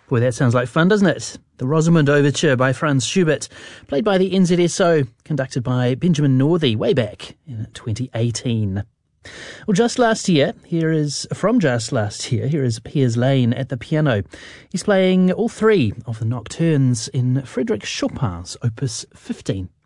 Boy, that sounds like fun, doesn't it? The Rosamund Overture by Franz Schubert, played by the NZSO, conducted by Benjamin Northey way back in 2018. Well, just last year, here is Piers Lane at the piano. He's playing all three of the nocturnes in Frédéric Chopin's Opus 15.